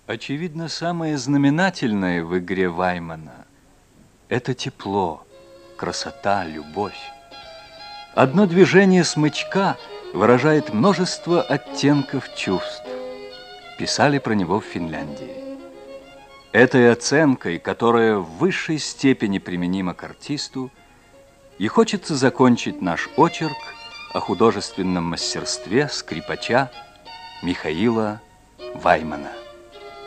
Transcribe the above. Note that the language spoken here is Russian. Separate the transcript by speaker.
Speaker 1: Очевидно, самое знаменательное в игре Ваймана – это тепло, красота, любовь. Одно движение смычка выражает множество оттенков чувств. Писали про него в Финляндии. Этой оценкой, которая в высшей степени применима к артисту, и хочется закончить наш очерк о художественном мастерстве скрипача Михаила Ваймана.